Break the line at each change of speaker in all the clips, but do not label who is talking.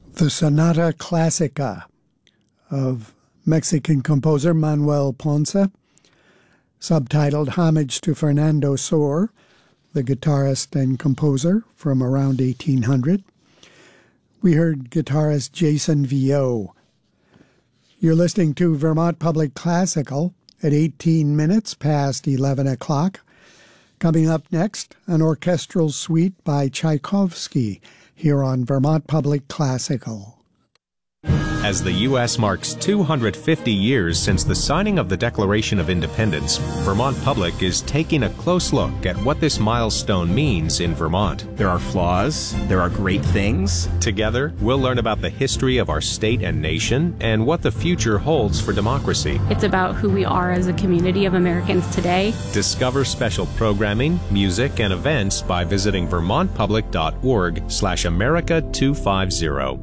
The Sonata Classica of Mexican composer Manuel Ponce, subtitled Homage to Fernando Sor, the guitarist and composer from around 1800. We heard guitarist Jason Viau. You're listening to Vermont Public Classical at 18 minutes past 11 o'clock. Coming up next, an orchestral suite by Tchaikovsky here on Vermont Public Classical.
As the U.S. marks 250 years since the signing of the Declaration of Independence, Vermont Public is taking a close look at what this milestone means in Vermont.
There are flaws, there are great things.
Together, we'll learn about the history of our state and nation and what the future holds for democracy.
It's about who we are as a community of Americans today.
Discover special programming, music, and events by visiting vermontpublic.org/America250.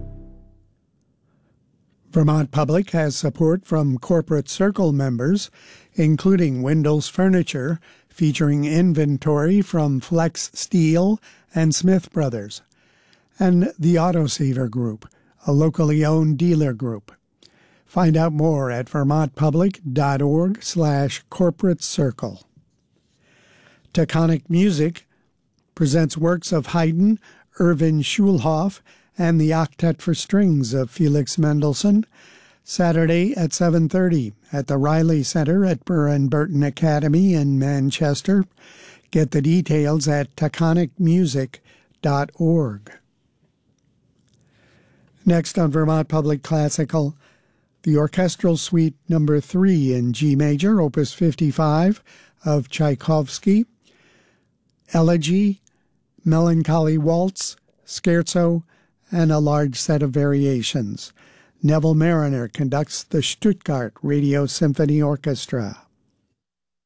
Vermont Public has support from Corporate Circle members, including Windles Furniture, featuring inventory from Flex Steel and Smith Brothers, and the Autosaver Group, a locally owned dealer group. Find out more at vermontpublic.org/corporate circle. Taconic Music presents works of Haydn, Erwin Schulhoff, and the Octet for Strings of Felix Mendelssohn, Saturday at 7:30 at the Riley Center at Burr & Burton Academy in Manchester. Get the details at taconicmusic.org. Next on Vermont Public Classical, the Orchestral Suite No. 3 in G Major, Opus 55 of Tchaikovsky, Elegy, Melancholy Waltz, Scherzo, and a large set of variations. Neville Mariner conducts the Stuttgart Radio Symphony Orchestra.